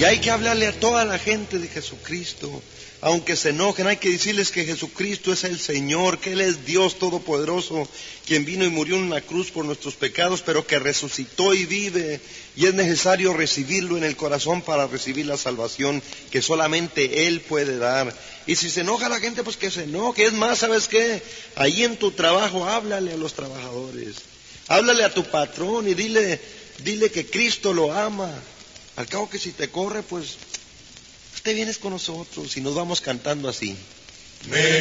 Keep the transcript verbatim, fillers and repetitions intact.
Y hay que hablarle a toda la gente de Jesucristo. Aunque se enojen, hay que decirles que Jesucristo es el Señor, que Él es Dios Todopoderoso, quien vino y murió en una cruz por nuestros pecados, pero que resucitó y vive. Y es necesario recibirlo en el corazón para recibir la salvación que solamente Él puede dar. Y si se enoja la gente, pues que se enoje. Es más, ¿sabes qué? Ahí en tu trabajo, háblale a los trabajadores. Háblale a tu patrón y dile, dile que Cristo lo ama. Al cabo que si te corre, pues... te vienes con nosotros y nos vamos cantando así. Me